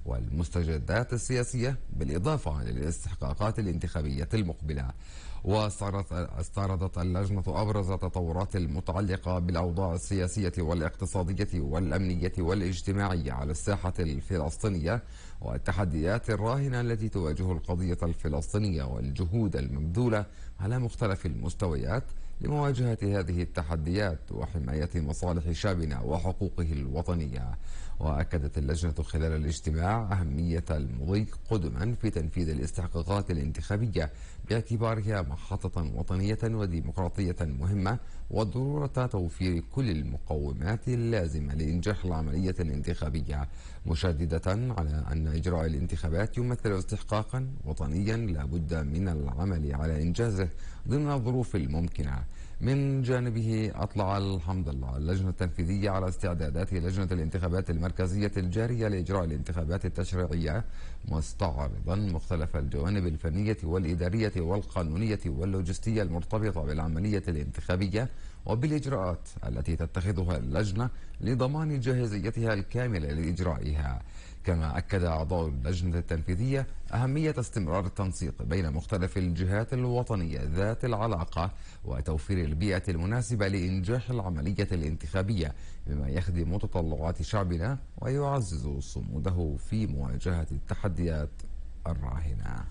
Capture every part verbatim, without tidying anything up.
والمستجدات السياسية بالإضافة للاستحقاقات الانتخابية المقبلة. واستعرضت اللجنة أبرز التطورات المتعلقة بالأوضاع السياسية والاقتصادية والأمنية والاجتماعية على الساحة الفلسطينية والتحديات الراهنة التي تواجه القضية الفلسطينية والجهود المبذولة على مختلف المستويات لمواجهة هذه التحديات وحماية مصالح شعبنا وحقوقه الوطنية. وأكدت اللجنة خلال الاجتماع أهمية المضي قدما في تنفيذ الاستحقاقات الانتخابية باعتبارها محطة وطنية وديمقراطية مهمة، وضرورة توفير كل المقومات اللازمة لإنجاح العملية الانتخابية، مشددة على أن إجراء الانتخابات يمثل استحقاقا وطنيا لا بد من العمل على إنجازه ضمن الظروف الممكنة. من جانبه أطلع الحمد لله اللجنة التنفيذية على استعدادات لجنة الانتخابات المركزية الجارية لإجراء الانتخابات التشريعية، مستعرضا مختلف الجوانب الفنية والإدارية والقانونية واللوجستية المرتبطة بالعملية الانتخابية وبالإجراءات التي تتخذها اللجنة لضمان جاهزيتها الكاملة لإجرائها. كما أكد أعضاء اللجنة التنفيذية أهمية استمرار التنسيق بين مختلف الجهات الوطنية ذات العلاقة وتوفير البيئة المناسبة لإنجاح العملية الانتخابية بما يخدم متطلعات شعبنا ويعزز صموده في مواجهة التحديات الراهنة.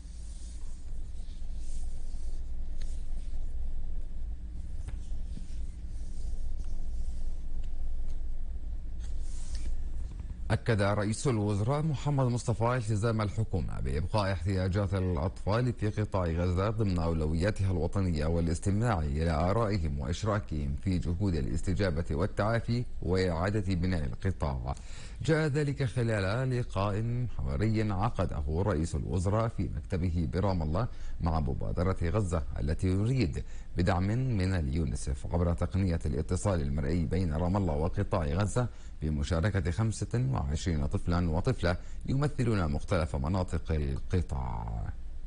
أكد رئيس الوزراء محمد مصطفى التزام الحكومة بإبقاء احتياجات الأطفال في قطاع غزة ضمن أولوياتها الوطنية والاستماع إلى آرائهم وإشراكهم في جهود الاستجابة والتعافي وإعادة بناء القطاع. جاء ذلك خلال لقاء حواري عقده رئيس الوزراء في مكتبه برام الله مع مبادرة غزة التي يريد بدعم من اليونسف عبر تقنية الاتصال المرئي بين رام الله وقطاع غزة بمشاركة خمسة وعشرين طفلا وطفلة يمثلون مختلف مناطق القطاع.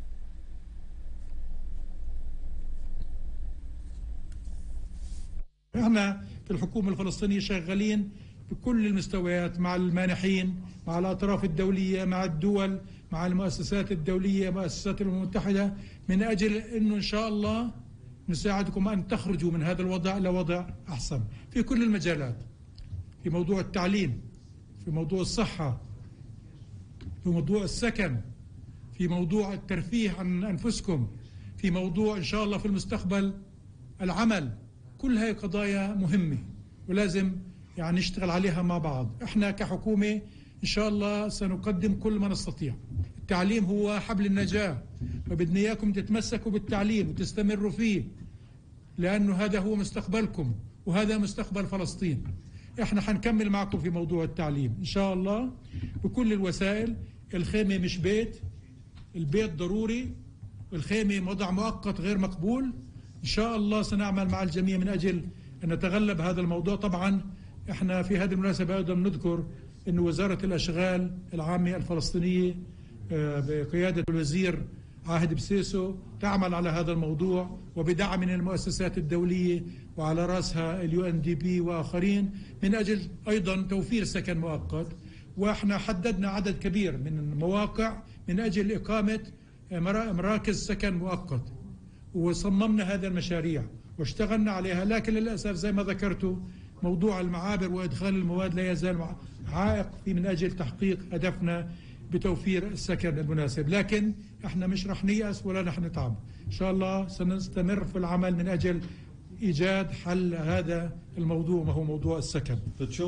احنا في الحكومة الفلسطينية شغالين بكل المستويات مع المانحين، مع الأطراف الدولية، مع الدول، مع المؤسسات الدولية، مؤسسات الأمم المتحدة، من أجل أنه إن شاء الله نساعدكم أن تخرجوا من هذا الوضع لوضع أحسن في كل المجالات، في موضوع التعليم، في موضوع الصحة، في موضوع السكن، في موضوع الترفيه عن أنفسكم، في موضوع إن شاء الله في المستقبل العمل. كل هاي قضايا مهمة ولازم يعني نشتغل عليها مع بعض. احنا كحكومة إن شاء الله سنقدم كل ما نستطيع. التعليم هو حبل النجاة، وبدنا إياكم تتمسكوا بالتعليم وتستمروا فيه، لأنه هذا هو مستقبلكم وهذا مستقبل فلسطين. احنا حنكمل معكم في موضوع التعليم إن شاء الله بكل الوسائل. الخيمة مش بيت، البيت ضروري، والخيمة وضع مؤقت غير مقبول. إن شاء الله سنعمل مع الجميع من أجل أن نتغلب هذا الموضوع. طبعا احنا في هذه المناسبة أيضا نذكر أن وزارة الأشغال العامة الفلسطينية بقيادة الوزير عاهد بسيسو تعمل على هذا الموضوع وبدعم من المؤسسات الدولية وعلى رأسها اليو ان دي بي وآخرين من أجل أيضا توفير سكن مؤقت. وإحنا حددنا عدد كبير من المواقع من أجل إقامة مراكز سكن مؤقت، وصممنا هذا المشاريع واشتغلنا عليها. لكن للأسف زي ما ذكرتوا موضوع المعابر وإدخال المواد لا يزال عائق في من أجل تحقيق هدفنا بتوفير السكن المناسب. لكن احنا مش رح نيأس ولا رح نتعب، ان شاء الله سنستمر في العمل من اجل ايجاد حل هذا الموضوع وهو موضوع السكن.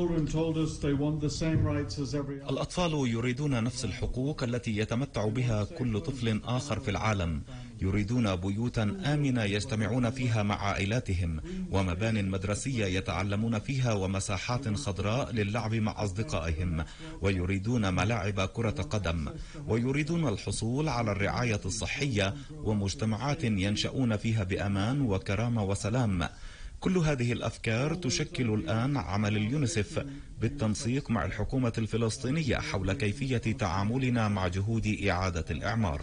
الأطفال يريدون نفس الحقوق التي يتمتع بها كل طفل آخر في العالم. يريدون بيوتا آمنة يجتمعون فيها مع عائلاتهم، ومبان مدرسية يتعلمون فيها، ومساحات خضراء للعب مع أصدقائهم، ويريدون ملاعب كرة قدم، ويريدون الحصول على الرعاية الصحية ومجتمعات ينشؤون فيها بأمان وكرامة وسلام. كل هذه الأفكار تشكل الآن عمل اليونسف بالتنسيق مع الحكومة الفلسطينية حول كيفية تعاملنا مع جهود إعادة الإعمار.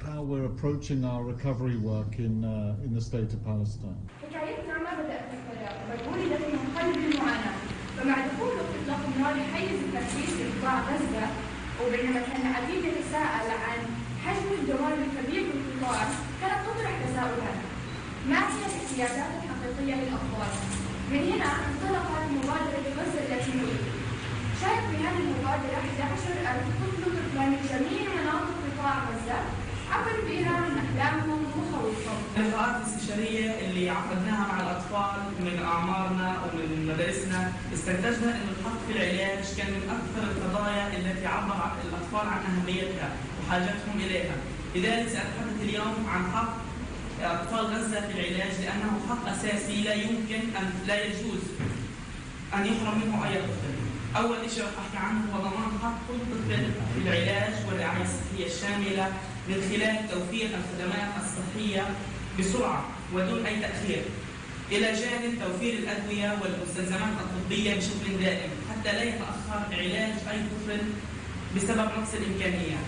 حكايتنا ما بدأت بالكلام، بل ولدت من قلب المعاناة. فمع دخول إطلاق النار حيز التركيز في قطاع غزة وبينما كان العديد يتساءل عن حجم الدمار الكبير بالقطاع كانت تطرح تساؤلات: ما هي الاحتياجات الحقيقية للأطفال؟ من هنا انطلقت مبادرة غزة التي نريد. شارك في هذه المبادرة أحد عشر ألف طفل وطفلة من جميع مناطق قطاع غزة عبروا بها عن أحلامهم ومخاوفهم. اللقاءات الاستشارية اللي عقدناها مع الأطفال من أعمارنا ومن مدارسنا استنتجنا أن الحق في العلاج كان من أكثر القضايا التي عبر الأطفال عن أهميتها وحاجتهم إليها. لذلك سأتحدث اليوم عن حق أطفال غزة في العلاج، لأنه حق أساسي لا يمكن أن لا يجوز أن يحرم منه أي طفل. أول شيء أحكي عنه هو ضمان حق كل طفل في العلاج والرعاية الصحية الشاملة من خلال توفير الخدمات الصحية بسرعة ودون أي تأخير، إلى جانب توفير الأدوية والمستلزمات الطبية بشكل دائم حتى لا يتأخر علاج أي طفل بسبب نقص الإمكانيات.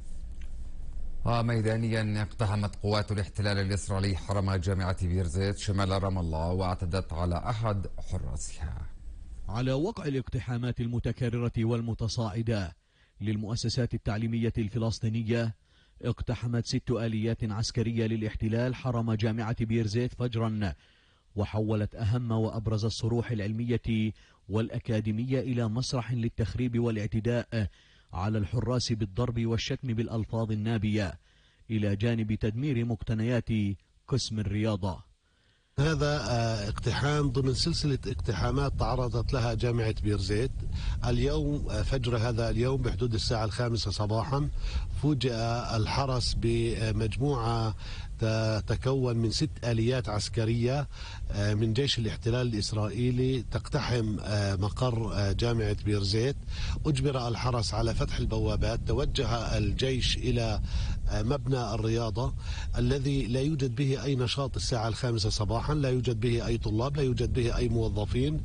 وميدانيا اقتحمت قوات الاحتلال الإسرائيلي حرم جامعة بيرزيت شمال رام الله واعتدت على أحد حراسها. على وقع الاقتحامات المتكررة والمتصاعدة للمؤسسات التعليمية الفلسطينية، اقتحمت ست آليات عسكرية للاحتلال حرم جامعة بيرزيت فجرا، وحولت أهم وأبرز الصروح العلمية والأكاديمية إلى مسرح للتخريب والاعتداء على الحراس بالضرب والشتم بالألفاظ النابية، إلى جانب تدمير مقتنيات قسم الرياضة. هذا اقتحام ضمن سلسلة اقتحامات تعرضت لها جامعة بيرزيت. اليوم فجر هذا اليوم بحدود الساعة الخامسة صباحا فوجئ الحرس بمجموعة تتكون من ست آليات عسكرية من جيش الاحتلال الإسرائيلي تقتحم مقر جامعة بيرزيت. أجبر الحرس على فتح البوابات. توجه الجيش إلى مبنى الرياضة الذي لا يوجد به أي نشاط الساعة الخامسة صباحا، لا يوجد به أي طلاب، لا يوجد به أي موظفين،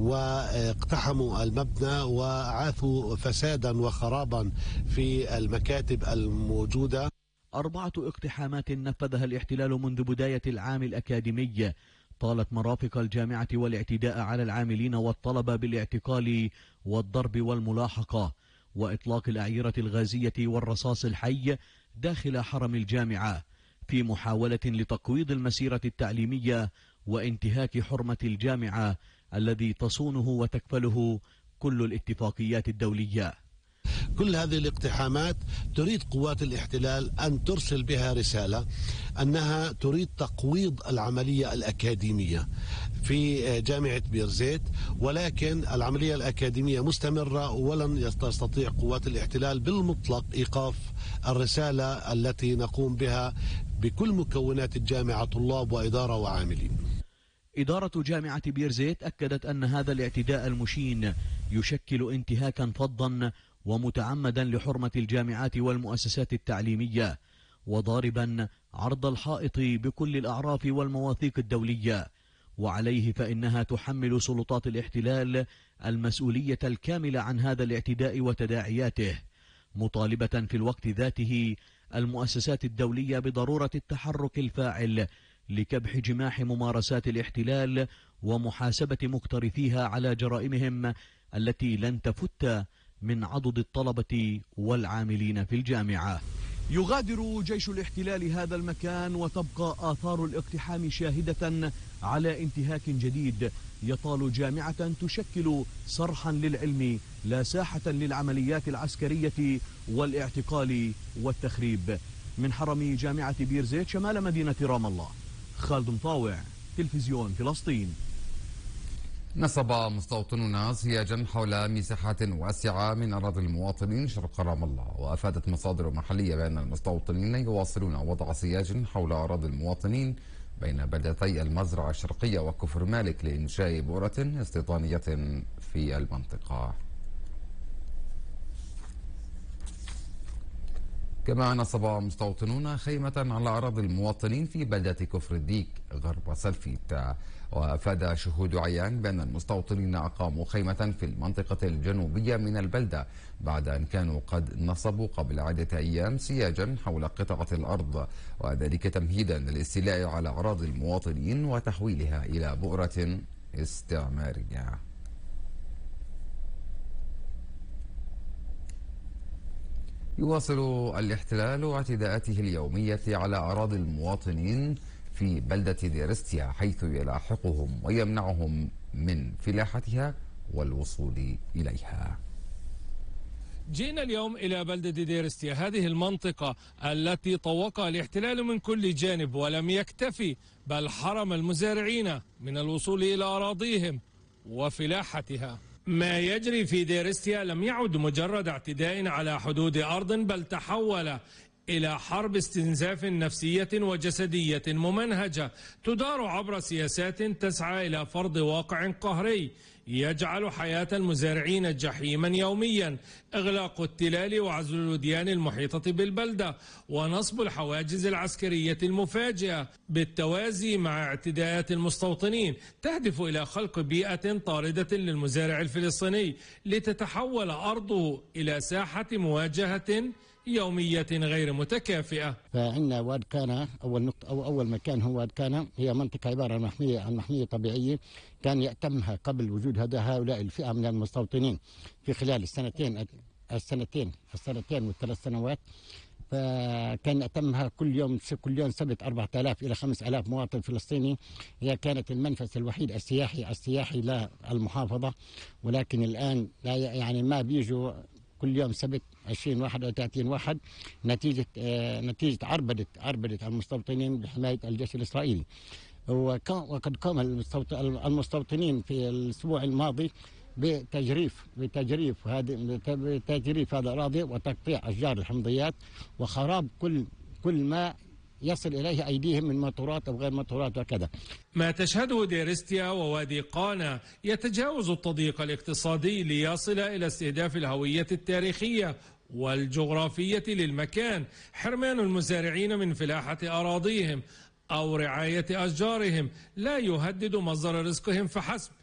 واقتحموا المبنى وعاثوا فسادا وخرابا في المكاتب الموجودة. أربعة اقتحامات نفذها الاحتلال منذ بداية العام الأكاديمي طالت مرافق الجامعة والاعتداء على العاملين والطلبة بالاعتقال والضرب والملاحقة وإطلاق الأعيرة الغازية والرصاص الحي داخل حرم الجامعة، في محاولة لتقويض المسيرة التعليمية وانتهاك حرمة الجامعة الذي تصونه وتكفله كل الاتفاقيات الدولية. كل هذه الاقتحامات تريد قوات الاحتلال أن ترسل بها رسالة أنها تريد تقويض العملية الأكاديمية في جامعة بيرزيت، ولكن العملية الأكاديمية مستمرة ولن تستطيع قوات الاحتلال بالمطلق إيقاف الرسالة التي نقوم بها بكل مكونات الجامعة، طلاب وإدارة وعاملين. إدارة جامعة بيرزيت أكدت أن هذا الاعتداء المشين يشكل انتهاكا فظا ومتعمدا لحرمة الجامعات والمؤسسات التعليمية، وضاربا عرض الحائط بكل الأعراف والمواثيق الدولية، وعليه فإنها تحمل سلطات الاحتلال المسؤولية الكاملة عن هذا الاعتداء وتداعياته، مطالبة في الوقت ذاته المؤسسات الدولية بضرورة التحرك الفاعل لكبح جماح ممارسات الاحتلال ومحاسبة مقترفيها على جرائمهم التي لن تفت من عضد الطلبة والعاملين في الجامعة. يغادر جيش الاحتلال هذا المكان وتبقى آثار الاقتحام شاهدة على انتهاك جديد يطال جامعة تشكل صرحا للعلم لا ساحة للعمليات العسكرية والاعتقال والتخريب. من حرم جامعة بيرزيت شمال مدينة رام الله، خالد مطاوع، تلفزيون فلسطين. نصب مستوطنون سياجا حول مساحات واسعة من أراضي المواطنين شرق رام الله، وأفادت مصادر محلية بأن المستوطنين يواصلون وضع سياج حول أراضي المواطنين بين بلدتي المزرعة الشرقية وكفر مالك لإنشاء بؤرة استيطانية في المنطقة. كما نصب مستوطنون خيمة على أراضي المواطنين في بلدة كفر الديك غرب سلفيت، وأفاد شهود عيان بأن المستوطنين أقاموا خيمة في المنطقة الجنوبية من البلدة بعد أن كانوا قد نصبوا قبل عدة أيام سياجا حول قطعة الأرض، وذلك تمهيدا للاستيلاء على أراضي المواطنين وتحويلها إلى بؤرة استعمارية. يواصل الاحتلال اعتداءاته اليومية على أراضي المواطنين في بلدة ديرستيا، حيث يلاحقهم ويمنعهم من فلاحتها والوصول إليها. جئنا اليوم إلى بلدة ديرستيا، هذه المنطقة التي طوقها الاحتلال من كل جانب، ولم يكتفي بل حرم المزارعين من الوصول إلى أراضيهم وفلاحتها. ما يجري في ديرستيا لم يعد مجرد اعتداء على حدود أرض، بل تحول إلى حرب استنزاف نفسية وجسدية ممنهجة تدار عبر سياسات تسعى إلى فرض واقع قهري يجعل حياة المزارعين جحيما يوميا، إغلاق التلال وعزل الوديان المحيطة بالبلدة ونصب الحواجز العسكرية المفاجئة، بالتوازي مع اعتداءات المستوطنين تهدف إلى خلق بيئة طاردة للمزارع الفلسطيني لتتحول أرضه إلى ساحة مواجهة يومية غير متكافئة. فعندنا واد كان أول نقطة أو أول مكان هو واد كان، هي منطقة عبارة عن محمية عن محمية طبيعية كان يأتمها قبل وجود هذا هؤلاء الفئة من المستوطنين في خلال السنتين السنتين السنتين والثلاث سنوات. فكان يأتمها كل يوم كل يوم سبت أربعة آلاف إلى خمسة آلاف مواطن فلسطيني. هي كانت المنفذ الوحيد السياحي السياحي للمحافظة، ولكن الآن لا يعني ما بيجوا كل يوم سبت عشرين واحد أو ثلاثين واحد نتيجة آه نتيجة عربدة عربدة المستوطنين بحماية الجيش الإسرائيلي. وقد قام المستوطنين في الأسبوع الماضي بتجريف بتجريف هذه بتجريف هذا الأراضي وتقطيع أشجار الحمضيات وخراب كل كل ما يصل إليه أيديهم من مطورات أو غير مطورات وكذا. ما تشهده ديرستيا ووادي قانا يتجاوز التضييق الاقتصادي ليصل إلى استهداف الهوية التاريخية والجغرافية للمكان، حرمان المزارعين من فلاحة أراضيهم أو رعاية أشجارهم لا يهدد مصدر رزقهم فحسب،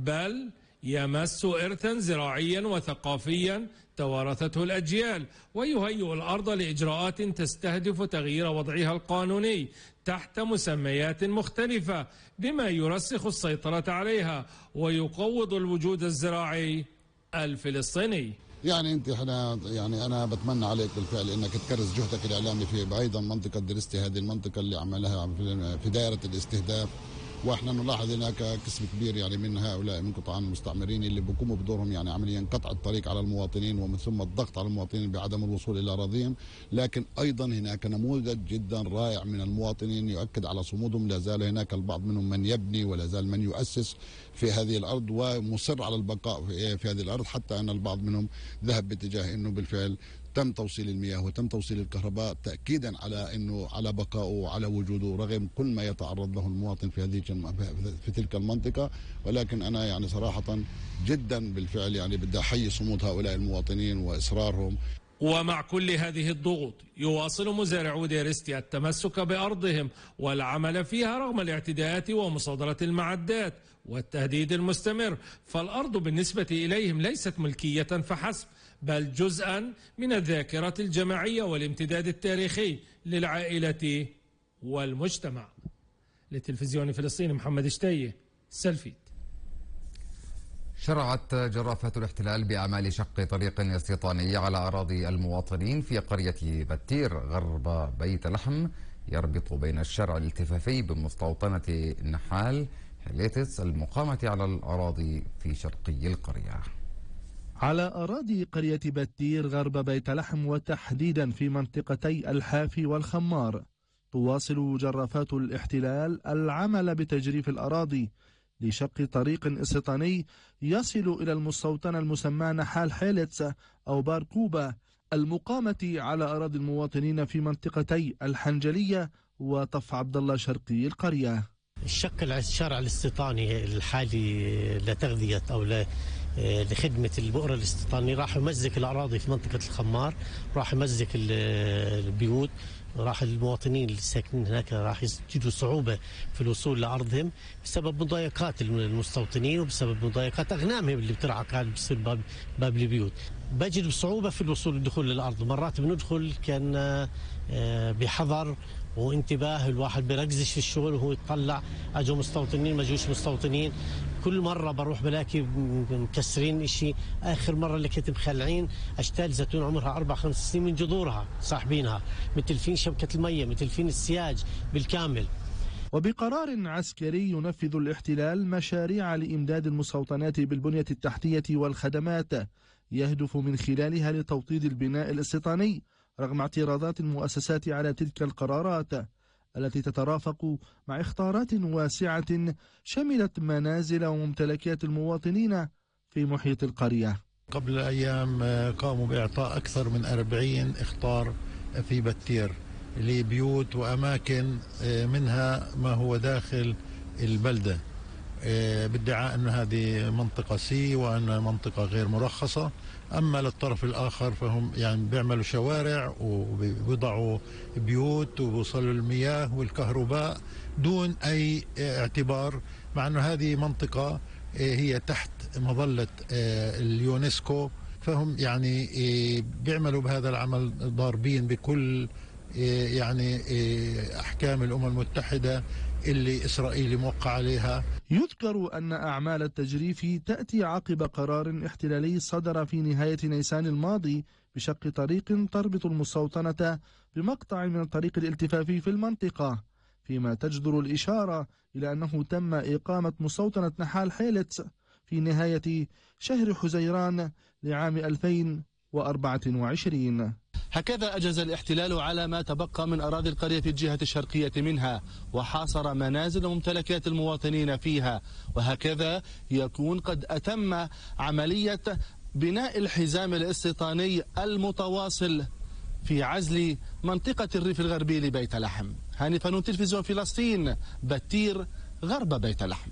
بل يمس إرثا زراعيا وثقافيا توارثته الأجيال، ويهيئ الأرض لإجراءات تستهدف تغيير وضعها القانوني تحت مسميات مختلفة، بما يرسخ السيطرة عليها ويقوض الوجود الزراعي الفلسطيني. يعني انت احنا يعني انا بتمنى عليك بالفعل انك تكرس جهدك الاعلامي في ايضا منطقه ديرستيا، هذه المنطقه اللي عملها في دائره الاستهداف، واحنا نلاحظ هناك قسم كبير يعني من هؤلاء من قطاع المستعمرين اللي بيقوموا بدورهم يعني عمليا قطع الطريق على المواطنين ومن ثم الضغط على المواطنين بعدم الوصول الى اراضيهم، لكن ايضا هناك نموذج جدا رائع من المواطنين يؤكد على صمودهم. لا زال هناك البعض منهم من يبني ولا زال من يؤسس في هذه الارض ومصر على البقاء في هذه الارض، حتى ان البعض منهم ذهب باتجاه انه بالفعل تم توصيل المياه وتم توصيل الكهرباء تأكيدا على انه على بقائه وعلى وجوده رغم كل ما يتعرض له المواطن في هذه في تلك المنطقة. ولكن انا يعني صراحة جدا بالفعل يعني بدي احيي صمود هؤلاء المواطنين واصرارهم. ومع كل هذه الضغوط يواصل مزارعو ديرستيا التمسك بأرضهم والعمل فيها رغم الاعتداءات ومصادرة المعدات والتهديد المستمر، فالأرض بالنسبة إليهم ليست ملكية فحسب، بل جزءا من الذاكرة الجماعية والامتداد التاريخي للعائلة والمجتمع. للتلفزيون الفلسطيني محمد شتاية، سلفيت. شرعت جرافات الاحتلال بأعمال شق طريق استيطاني على أراضي المواطنين في قرية بتير غرب بيت لحم يربط بين الشارع الالتفافي بمستوطنة نحال حليتس المقامة على الأراضي في شرقي القرية. على أراضي قرية بتير غرب بيت لحم وتحديدا في منطقتي الحافي والخمار، تواصل جرافات الاحتلال العمل بتجريف الأراضي لشق طريق استيطاني يصل إلى المستوطنة المسمى نحال حيلتس أو باركوبة المقامة على أراضي المواطنين في منطقتي الحنجلية وطف عبد الله شرقي القرية. الشق الشارع الاستيطاني الحالي لتغذية أو لخدمة البؤرة الاستيطاني راح يمزق الأراضي في منطقة الخمار، راح يمزق البيوت، راح المواطنين اللي ساكنين هناك راح يجدوا صعوبة في الوصول لأرضهم بسبب مضايقات المستوطنين وبسبب مضايقات أغنامهم اللي بترعى كانت بتصير باب, باب البيوت. بجد بصعوبة في الوصول والدخول للأرض، مرات بندخل كان بحذر وانتباه، الواحد بيركزش في الشغل وهو يطلع اجوا مستوطنين ما جوش مستوطنين، كل مرة بروح بلاقي مكسرين إشي. آخر مرة اللي كنت مخلعين أشتال زيتون عمرها أربع خمس سنين من جذورها صاحبينها، متلفين شبكة المية، متلفين السياج بالكامل. وبقرار عسكري ينفذ الاحتلال مشاريع لإمداد المستوطنات بالبنية التحتية والخدمات يهدف من خلالها لتوطيد البناء الاستيطاني رغم اعتراضات المؤسسات على تلك القرارات التي تترافق مع اخطارات واسعة شملت منازل وممتلكات المواطنين في محيط القرية. قبل أيام قاموا بإعطاء أكثر من أربعين اخطار في بتير لبيوت وأماكن منها ما هو داخل البلدة بادعاء أن هذه منطقة سي وأن منطقة غير مرخصة. أما للطرف الآخر فهم يعني بيعملوا شوارع وبيضعوا بيوت وبيوصلوا المياه والكهرباء دون أي اعتبار، مع أن هذه منطقة هي تحت مظلة اليونسكو. فهم يعني بيعملوا بهذا العمل ضاربين بكل يعني أحكام الأمم المتحدة اللي إسرائيل موقع عليها. يذكر أن أعمال التجريف تأتي عقب قرار احتلالي صدر في نهاية نيسان الماضي بشق طريق تربط المستوطنة بمقطع من الطريق الالتفافي في المنطقة، فيما تجدر الإشارة إلى أنه تم إقامة مستوطنة نحال حيلتس في نهاية شهر حزيران لعام ألفين وأربعة وعشرين. هكذا أجز الاحتلال على ما تبقى من أراضي القرية الجهة الشرقية منها، وحاصر منازل وممتلكات المواطنين فيها، وهكذا يكون قد أتم عملية بناء الحزام الاستيطاني المتواصل في عزل منطقة الريف الغربي لبيت لحم. هاني فانون، تلفزيون فلسطين، بتير، غرب بيت لحم.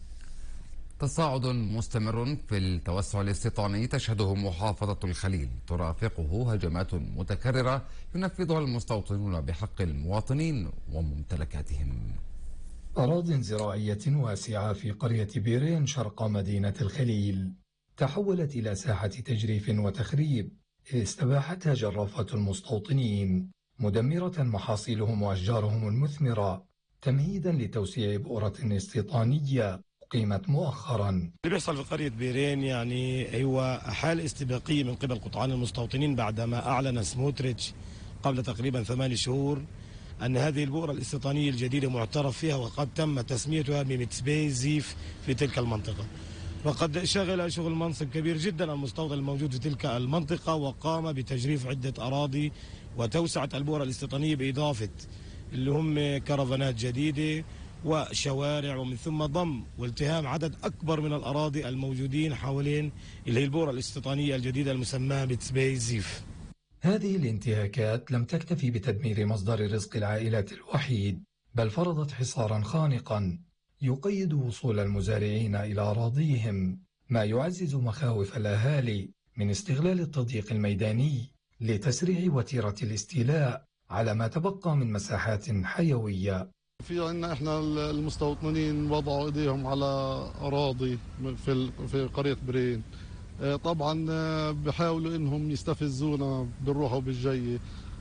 تصاعد مستمر في التوسع الاستيطاني تشهده محافظة الخليل، ترافقه هجمات متكررة ينفذها المستوطنون بحق المواطنين وممتلكاتهم. أراضٍ زراعية واسعة في قرية بيرين شرق مدينة الخليل تحولت إلى ساحة تجريف وتخريب استباحتها جرافة المستوطنين، مدمرة محاصيلهم وأشجارهم المثمرة تمهيدا لتوسيع بؤرة استيطانية قيمت مؤخرا. اللي بيحصل في قرية بيرين يعني هو حالة استباقية من قبل قطعان المستوطنين بعدما أعلن سموتريتش قبل تقريبا ثمان شهور أن هذه البؤرة الاستيطانية الجديدة معترف فيها وقد تم تسميتها بمتسبي زيف في تلك المنطقة، وقد شغل شغل منصب كبير جدا المستوطن الموجود في تلك المنطقة وقام بتجريف عدة أراضي وتوسعة البؤرة الاستيطانية بإضافة اللي هم كرفانات جديدة وشوارع، ومن ثم ضم والتهام عدد أكبر من الأراضي الموجودين حوالين اللي هي البؤرة الاستيطانية الجديدة المسماة بتسبي زيف. هذه الانتهاكات لم تكتفي بتدمير مصدر رزق العائلات الوحيد، بل فرضت حصارا خانقا يقيد وصول المزارعين إلى أراضيهم، ما يعزز مخاوف الأهالي من استغلال التضييق الميداني لتسريع وتيرة الاستيلاء على ما تبقى من مساحات حيوية. في عندنا احنا المستوطنين وضعوا ايديهم على اراضي في في قريه برين، طبعا بحاولوا انهم يستفزونا بالروح وبالجايه.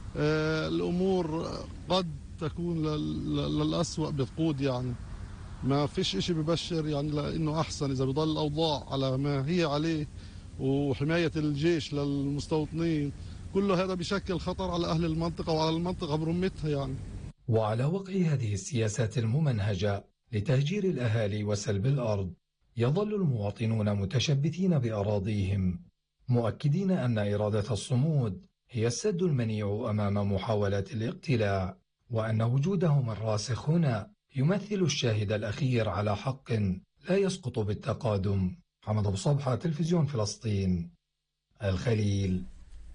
الامور قد تكون للأسوأ بتقود، يعني ما فيش اشي ببشر يعني لانه احسن اذا بضل الاوضاع على ما هي عليه، وحمايه الجيش للمستوطنين كل هذا بشكل خطر على اهل المنطقه وعلى المنطقه برمتها يعني. وعلى وقع هذه السياسات الممنهجة لتهجير الأهالي وسلب الأرض، يظل المواطنون متشبثين بأراضيهم، مؤكدين أن إرادة الصمود هي السد المنيع أمام محاولات الاقتلاع، وأن وجودهم الراسخ هنا يمثل الشاهد الأخير على حق لا يسقط بالتقادم. حمد أبو صبحة، تلفزيون فلسطين، الخليل.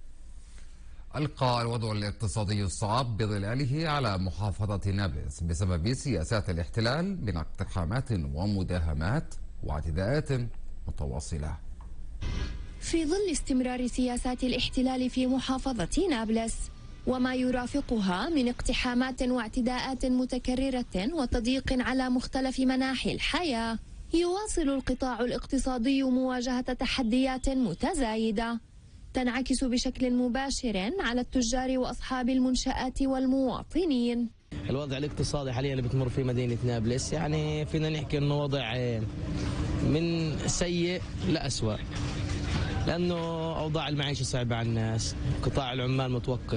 ألقى الوضع الاقتصادي الصعب بظلاله على محافظة نابلس بسبب سياسات الاحتلال من اقتحامات ومداهمات واعتداءات متواصلة. في ظل استمرار سياسات الاحتلال في محافظة نابلس وما يرافقها من اقتحامات واعتداءات متكررة وتضييق على مختلف مناحي الحياة، يواصل القطاع الاقتصادي مواجهة تحديات متزايدة تنعكس بشكل مباشر على التجار وأصحاب المنشآت والمواطنين. الوضع الاقتصادي حاليا اللي بتمر فيه مدينة نابلس يعني فينا نحكي انه وضع من سيء لأسوأ، لأنه أوضاع المعيشة صعبة على الناس، قطاع العمال متوقف.